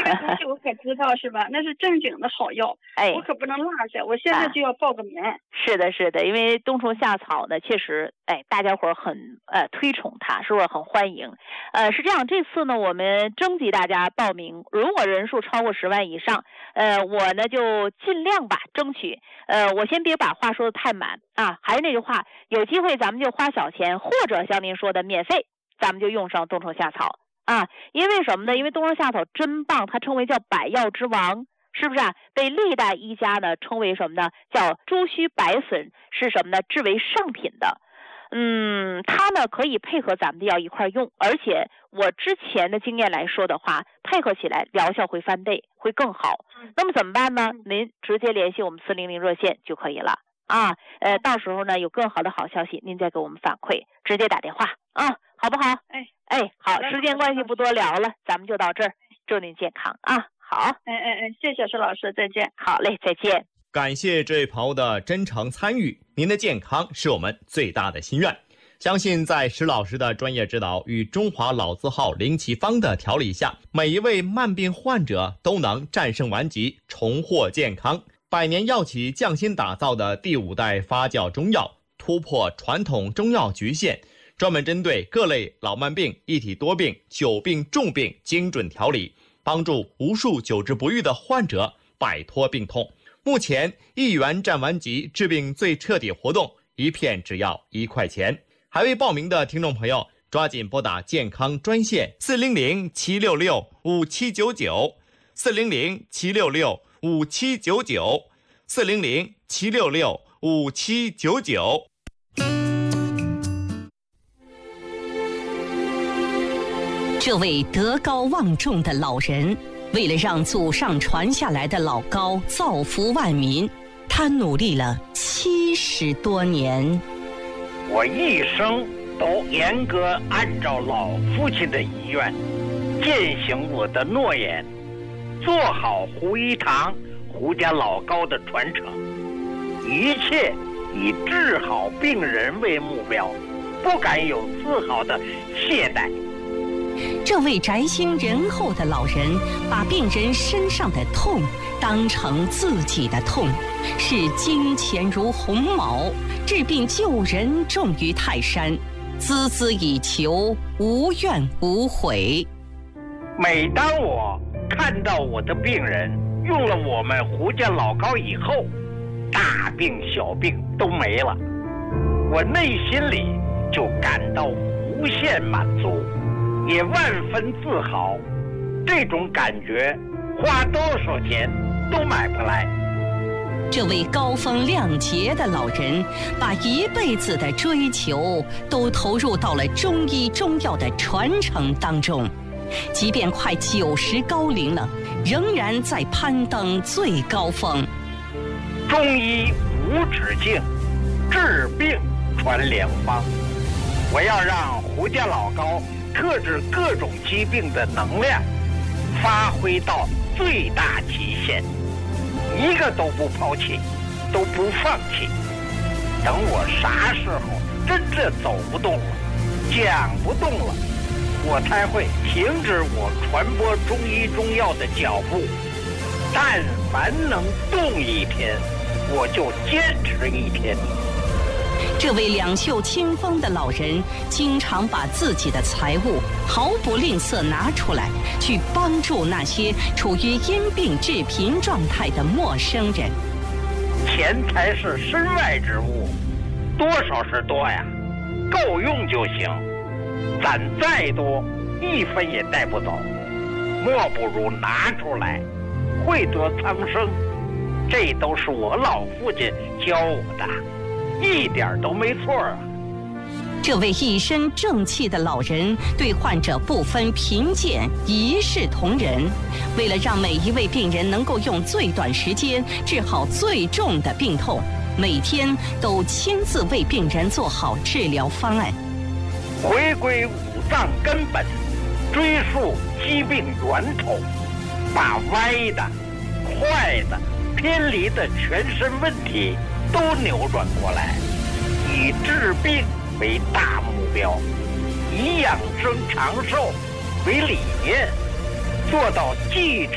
这个东西我可知道是吧？那是正经的好药，我可不能落下，我现在就要报个名。 是的，是的，因为冬虫夏草呢，确实，大家伙很推崇它，是不是很欢迎？是这样，这次呢，我们征集大家报名，如果人数超过10万以上，我呢就尽量吧，争取，我先别把话说的太满啊，还是那句话，有机会咱们就花小钱，或者像您说的免费，咱们就用上冬虫夏草。因为什么呢？因为冬虫夏草真棒，它称为叫百药之王，是不是啊？被历代医家呢称为什么呢？叫朱须白笋，是什么呢？制为上品的。它呢可以配合咱们的药一块用，而且我之前的经验来说的话，配合起来疗效会翻倍，会更好。那么怎么办呢？您直接联系我们400热线就可以了到时候呢有更好的好消息，您再给我们反馈，直接打电话好不好？好，时间关系不多聊了，咱们就到这儿，祝您健康好。 谢谢施老师，再见。 好嘞，再见。 感谢这位朋友的真诚参与，您的健康是我们最大的心愿。相信在施老师的专业指导与中华老字号灵奇方的调理下，每一位慢病患者都能战胜顽疾，重获健康。百年药企匠心打造的第5代发酵中药，突破传统中药局限，专门针对各类老慢病、一体多病、久病重病精准调理，帮助无数久治不愈的患者摆脱病痛。目前1元战顽疾治病最彻底活动，1片只要1块钱。还未报名的听众朋友，抓紧拨打健康专线400-766-5799 400-766-5799 400-766-5799。 这位德高望重的老人，为了让祖上传下来的老高造福万民，他努力了70多年。 我一生都严格按照老父亲的遗愿，践行我的诺言，做好胡一堂、胡家老高的传承，一切以治好病人为目标，不敢有丝毫的懈怠。 这位宅心仁厚的老人，把病人身上的痛当成自己的痛，视金钱如鸿毛，治病救人重于泰山，孜孜以求，无怨无悔。 每当我看到我的病人用了我们胡家老高以后，大病小病都没了，我内心里就感到无限满足，也万分自豪。这种感觉花多少钱都买不来。 这位高风亮节的老人，把一辈子的追求都投入到了中医中药的传承当中，即便快90高龄了，仍然在攀登最高峰。 中医无止境，治病传良方。我要让胡家老高克制各种疾病的能量发挥到最大极限，一个都不抛弃，都不放弃。等我啥时候真正走不动了，讲不动了，我才会停止我传播中医中药的脚步。但凡能动一天，我就坚持一天。 这位两袖清风的老人，经常把自己的财物毫不吝啬拿出来，去帮助那些处于因病致贫状态的陌生人。 钱财是身外之物，多少是多呀，够用就行。攒再多，1分也带不走，莫不如拿出来，惠得苍生。这都是我老父亲教我的，一点都没错啊。 这位一身正气的老人对患者不分贫贱，一视同仁。为了让每一位病人能够用最短时间治好最重的病痛，每天都亲自为病人做好治疗方案。 回归五脏根本，追溯疾病源头，把歪的、坏的、偏离的全身问题都扭转过来，以治病为大目标，以养生长寿为理念，做到既